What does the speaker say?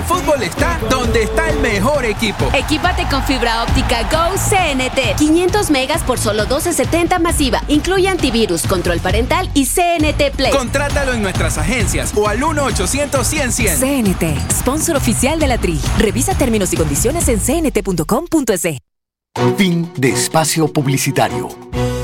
fútbol está donde está el mejor equipo. Equípate con fibra óptica Go CNT. 500 megas por solo $12.70 masiva. Incluye antivirus, control parental y CNT Play. Contrátalo en nuestras agencias o al 1-800-100-100. CNT, sponsor oficial de la Tri. Revisa términos y condiciones en cnt.com.es. Fin de espacio publicitario.